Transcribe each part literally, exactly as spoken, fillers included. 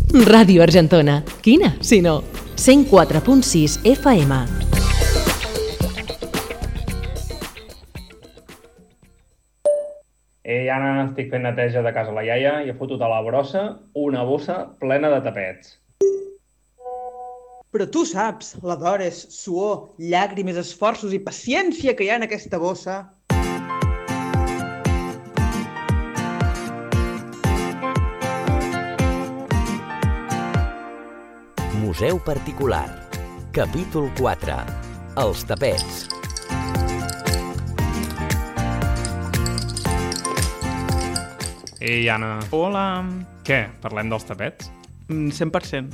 Ràdio Argentona. Quina, si no? cent quatre punt sis F M. Ei, Anna, estic fent neteja de casa la iaia i he fotut a la brossa una bossa plena de tapets. Però tu saps la d'hores, suor, llàgrimes, esforços i paciència que hi ha en aquesta bossa. Museu particular. Capítol quatre. Els tapets. Ei, Anna. Hola. Què? Parlem dels tapets? Mm, cent per cent.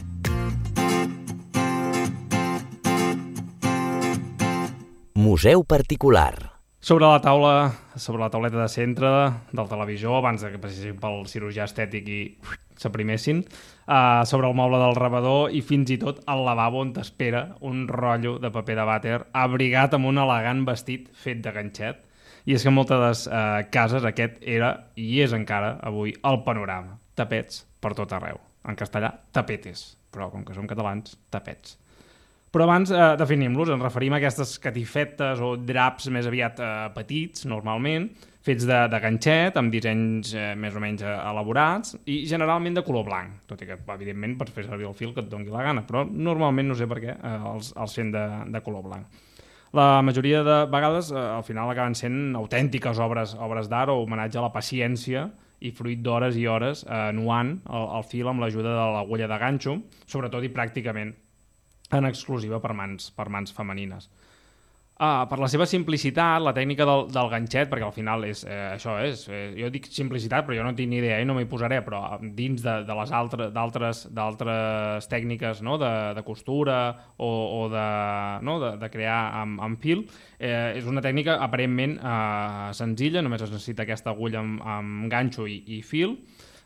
Museu particular. Sobre la taula, sobre la tauleta de centre del televisor, abans de que passessin pel cirurgià estètic i s'aprimessin, uh, sobre el moble del rebedor i fins i tot al lavabo on t'espera un rotllo de paper de vàter abrigat amb un elegant vestit fet de ganxet. I és que en moltes uh, cases aquest era i és encara avui el panorama. Tapets per tot arreu. En castellà, tapetes. Però com que som catalans, tapets. Però abans eh, definim-los, ens referim a aquestes catifetes o draps més aviat eh, petits, normalment, fets de, de ganxet, amb dissenys eh, més o menys elaborats i generalment de color blanc, tot i que, evidentment, pots fer servir el fil que et doni la gana, però normalment, no sé per què, eh, els, els fem de, de color blanc. La majoria de vegades, eh, al final, acaben sent autèntiques obres, obres d'art o homenatge a la paciència i fruit d'hores i hores eh, nuant el, el fil amb l'ajuda de l'agulla de ganxo, sobretot i pràcticament en exclusiva per mans, per mans femenines. Uh, per la seva simplicitat, la tècnica del, del ganxet, perquè al final és, eh, això és, eh, jo dic simplicitat, però jo no tinc ni idea i no m'hi posaré, però dins de, de les altres, d'altres, d'altres tècniques, no? de, de costura o, o de, no? de, de crear amb, amb fil, eh, és una tècnica aparentment eh, senzilla, només es necessita aquesta agulla amb, amb ganxo i, i fil.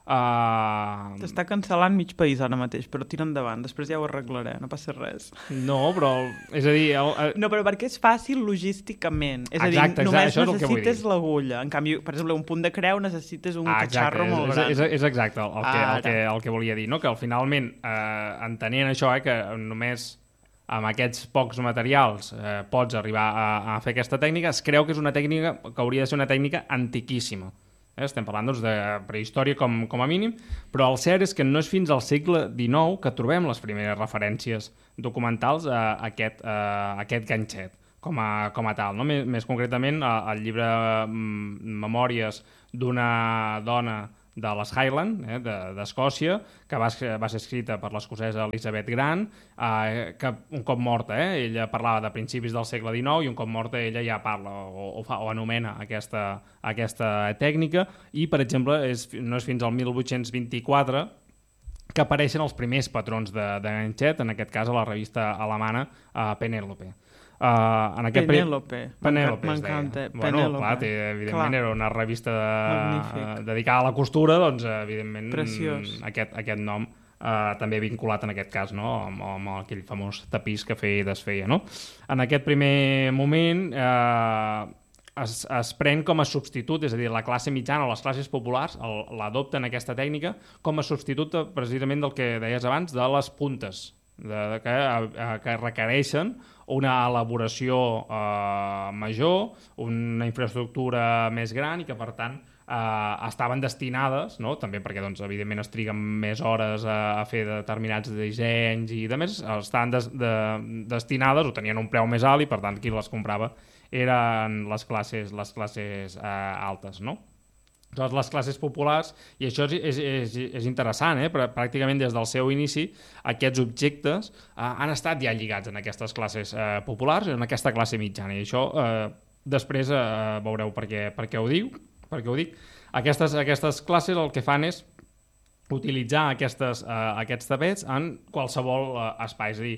Uh... T'està cancel·lant mig país ara mateix, però tira endavant, després ja ho arreglaré, no passa res. No, però, és a dir... El, el... No, però perquè és fàcil logísticament, és exacte, a dir, exacte, només això és necessites l'agulla, en canvi, per exemple, un punt de creu necessites un ah, catxarro molt és, gran. És, és, és exacte el, el, que, el, que, el que volia dir, no? Que al finalment, eh, entenent això, eh, que només amb aquests pocs materials eh, pots arribar a, a fer aquesta tècnica, es creu que és una tècnica que hauria de ser una tècnica antiquíssima. Eh, estem parlant doncs, de prehistòria com, com a mínim, però el cert és que no és fins al segle dinou que trobem les primeres referències documentals a aquest, a aquest ganxet com a, com a tal. No? Més, més concretament, al llibre Memòries d'una dona de les Highland, eh, d'Escòcia, que va, va ser escrita per l'escocesa Elizabeth Grant, eh, que un cop morta, eh, ella parlava de principis del segle dinou i un cop morta ella ja parla o, o, fa, o anomena aquesta, aquesta tècnica i, per exemple, és, no és fins al mil vuit-cents vint-i-quatre que apareixen els primers patrons de, de ganxet, en aquest cas a la revista alemana uh, Penélope. Uh, en aquest Penélope, Penélope m'encanta. Bueno, Penélope. clar, té, evidentment clar. Era una revista de, uh, dedicada a la costura, doncs evidentment preciós. Aquest, aquest nom uh, també vinculat en aquest cas, no? amb, amb aquell famós tapís que feia i desfeia. No? En aquest primer moment uh, es, es pren com a substitut, és a dir, la classe mitjana o les classes populars l'adopten aquesta tècnica com a substitut precisament del que deies abans, de les puntes, de, de, que, uh, que requereixen una elaboració eh, major, una infraestructura més gran i que, per tant, eh, estaven destinades, no? També perquè, doncs, evidentment, es triguen més hores a, a fer determinats dissenys i de més, estaven des, de, destinades o tenien un preu més alt i, per tant, qui les comprava eren les classes, les classes eh, altes, no? Doncs les classes populars, i això és, és, és, és interessant, eh? Però pràcticament des del seu inici aquests objectes eh, han estat ja lligats en aquestes classes eh, populars, en aquesta classe mitjana, i això eh, després eh, veureu per què, per què ho dic, per què ho dic. Aquestes, aquestes classes el que fan és utilitzar aquestes, eh, aquests tapets en qualsevol eh, espai, és a dir,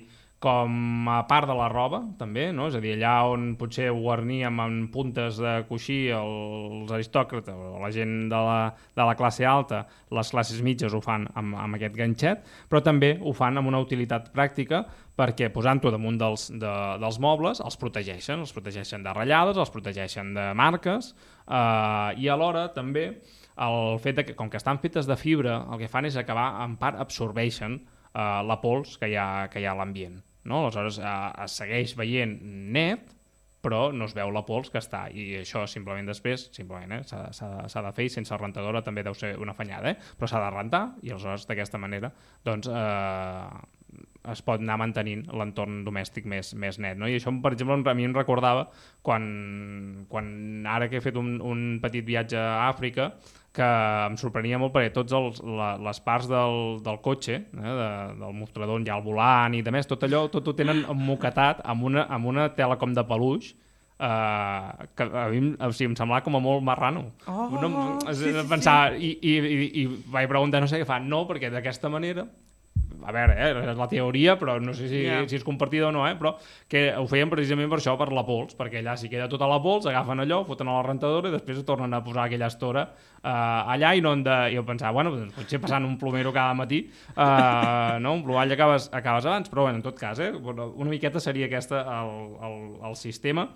com a part de la roba, també, no? És a dir, allà on potser ho guarníem amb puntes de coixí els aristòcrates o la gent de la, de la classe alta, les classes mitges ho fan amb, amb aquest ganxet, però també ho fan amb una utilitat pràctica perquè posant-ho damunt dels, de, dels mobles els protegeixen, els protegeixen de ratllades, els protegeixen de marques eh, i alhora també el fet de que, com que estan fetes de fibra, el que fan és acabar, en part, absorbeixen uh, la pols que hi ha, que hi ha a l'ambient. No? Aleshores, uh, es segueix veient net, però no es veu la pols que està, i això simplement després, simplement, eh, s'ha de fer, i sense rentadora també deu ser una afanyada, eh? Però s'ha de rentar, i aleshores d'aquesta manera doncs, eh, es pot anar mantenint l'entorn domèstic més, més net. No? I això, per exemple, a mi em recordava quan, quan ara que he fet un, un petit viatge a Àfrica, que em sorprenia molt perquè tots els, la, les parts del, del cotxe, eh, de, del mostrador on hi ha el volant i de més, tot allò tot ho tenen emmoquetat amb una, amb una tela com de peluix, eh, que a mi o sigui, em semblava com a molt marrano. Oh, no, sí, sí, pensar, sí. I, i, i, i vaig preguntar, no sé què fa, no, perquè d'aquesta manera... A veure, eh, és la teoria, però no sé si, yeah. si és compartida o no, eh, però que ho feien precisament per això, per la pols, perquè allà si queda tota la pols, agafen allò, foten a la rentadora i després es tornen a posar aquella estora eh, allà i no han de... I jo pensava, bueno, doncs, potser passant un plomero cada matí, eh, no? Un plomall acabes, acabes abans, però bueno, en tot cas, eh, una miqueta seria aquesta el, el, el sistema.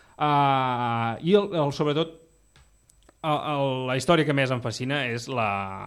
Eh, I el, el, sobretot, el, el, la història que més em fascina és la...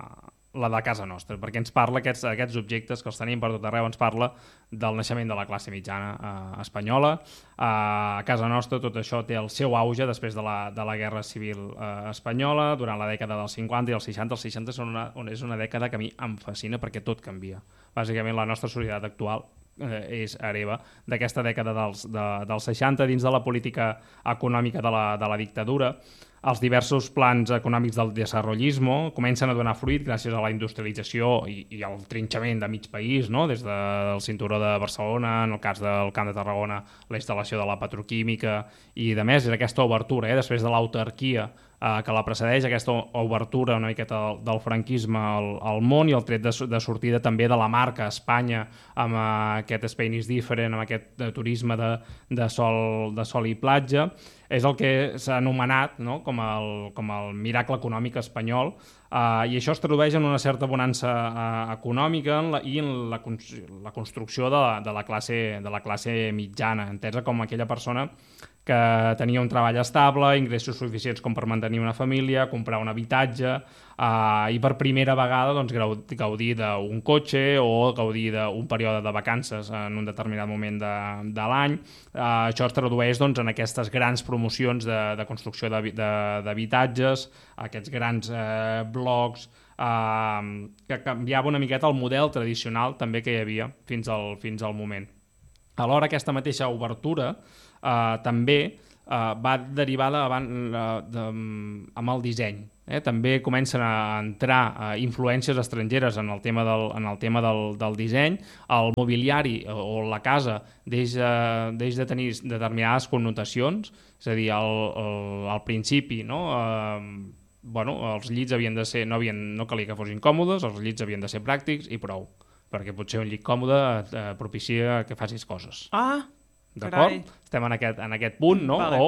la de casa nostra, perquè ens parla aquests, aquests objectes que els tenim per tot arreu, ens parla del naixement de la classe mitjana eh, espanyola. Eh, a casa nostra tot això té el seu auge després de la, de la Guerra Civil eh, espanyola, durant la dècada dels cinquanta i els seixanta. Els seixanta són una, és una dècada que a mi em fascina perquè tot canvia. Bàsicament la nostra societat actual eh, és hereva d'aquesta dècada dels, de, dels seixanta dins de la política econòmica de la, de la dictadura. Els diversos plans econòmics del desenvolupisme comencen a donar fruit gràcies a la industrialització i, i al trinxament de mig país, no? Des del cinturó de Barcelona, en el cas del Camp de Tarragona, la instal·lació de la petroquímica i de més, és aquesta obertura, eh? Després de l'autarquia eh, que la precedeix, aquesta obertura una miqueta del, del franquisme al, al món i el tret de, de sortida també de la marca Espanya amb eh, aquest Spain is different, amb aquest de turisme de, de, sol, de sol i platja. És el que s'ha anomenat, no? com, el, com el miracle econòmic espanyol, uh, i això es tradueix en una certa bonança uh, econòmica en la, i en la, la construcció de la, de, la classe, de la classe mitjana, entesa com aquella persona que tenia un treball estable, ingressos suficients com per mantenir una família, comprar un habitatge uh, i per primera vegada doncs, gaudir d'un cotxe o gaudir d'un període de vacances en un determinat moment de, de l'any. Uh, això es tradueix doncs, en aquestes grans promocions de, de construcció d'habitatges, aquests grans eh, blocs, eh, que canviava una miqueta el model tradicional també que hi havia fins al, fins al moment. Alhora, aquesta mateixa obertura Uh, també uh, va derivar de, de, de, amb el disseny. Eh? També comencen a entrar uh, influències estrangeres en el tema del, en el tema del, del disseny. El mobiliari o la casa deix, uh, deix de tenir determinades connotacions, és a dir, al, al, al principi, no? Uh, bueno, els llits havien de ser, no, havien, no calia que fossin còmodes, els llits havien de ser pràctics i prou, perquè potser un llit còmode uh, propicia que facis coses. Ah, d'acord? Estem en aquest, en aquest punt, no? Vale. O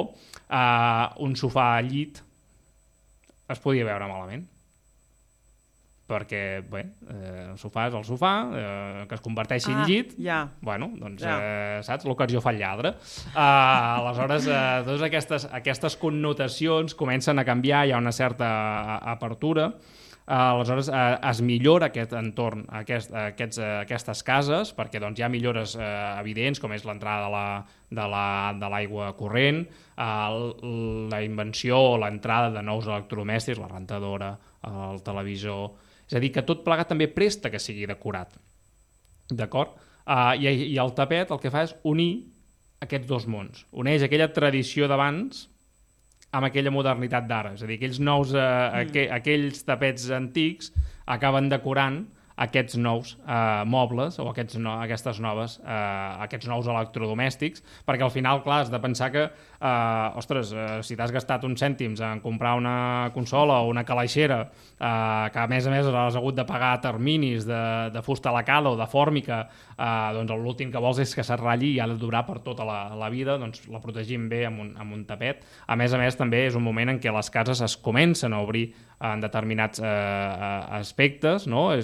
uh, un sofà llit es podia veure malament. Perquè, bé, eh, el sofà és el sofà, eh, que es converteixi ah, en llit, ja. bueno, doncs, ja. eh, saps? L'ocasió fa el lladre. Uh, aleshores, eh, totes aquestes, aquestes connotacions comencen a canviar, hi ha una certa apertura. Uh, aleshores uh, es millora aquest entorn, aquest, uh, aquests, uh, aquestes cases, perquè doncs, hi ha millores uh, evidents, com és l'entrada de l'aigua la, corrent, uh, la invenció o l'entrada de nous electrodomèstics, la rentadora, uh, el televisor... És a dir, que tot plegat també presta que sigui decorat. D'acord? Uh, i, I el tapet el que fa és unir aquests dos mons. Uneix aquella tradició d'abans amb aquella modernitat d'ara, és a dir, aquells nous, eh, mm. aqu aquells tapets antics acaben decorant aquests nous eh, mobles o aquests no, aquestes noves, eh, aquests nous electrodomèstics, perquè al final, clar, has de pensar que, eh, ostres, eh, si t'has gastat uns cèntims en comprar una consola o una calaixera, eh, que a més a més has hagut de pagar terminis de, de fusta lacada o de fòrmica, eh, doncs l'últim que vols és que se't ratlli i ha de durar per tota la, la vida, doncs la protegim bé amb un, amb un tapet. A més a més, també és un moment en què les cases es comencen a obrir en determinats eh, aspectes, no? És, per exemple,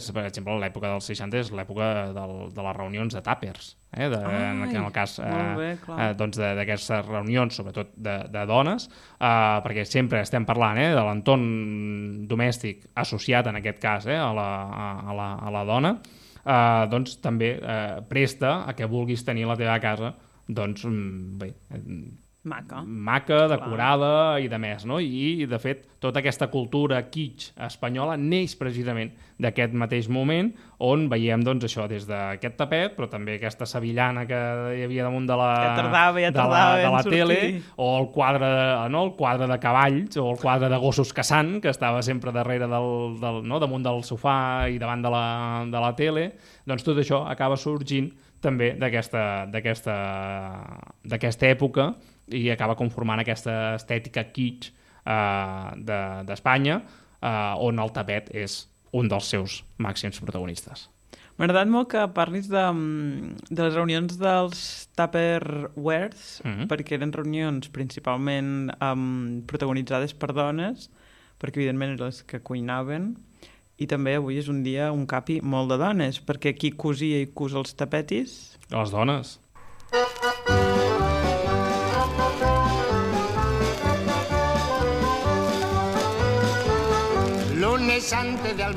exemple, l'època dels seixanta és l'època del, de les reunions de tàpers, eh? de, Ai, en, en el cas eh, bé, eh, doncs d'aquestes reunions, sobretot de, de dones, eh, perquè sempre estem parlant eh, de l'entorn domèstic associat, en aquest cas, eh, a, la, a, la, a la dona, eh, doncs també eh, presta a que vulguis tenir la teva casa doncs, bé, Maca. maca, decorada i de més, no? I, de fet, tota aquesta cultura kitsch espanyola neix precisament d'aquest mateix moment on veiem, doncs, això, des d'aquest tapet, però també aquesta sevillana que hi havia damunt de la, Ja tardava, ja de la, tardava de la en tele, sortir. o el quadre, no? el quadre de cavalls, o el quadre de gossos caçant, que estava sempre darrere del, del, no? damunt del sofà i davant de la, de la tele, doncs tot això acaba sorgint també d'aquesta d'aquesta d'aquesta època i acaba conformant aquesta estètica kitsch eh, d'Espanya, de, eh, on el tapet és un dels seus màxims protagonistes. M'ha agradat molt que parlis de, de les reunions dels Tupperwares, Mhm. perquè eren reunions principalment um, protagonitzades per dones, perquè evidentment eren les que cuinaven, i també avui és un dia, un capi, molt de dones, perquè qui cosia i cus els tapetis... Les dones. Lunes antes de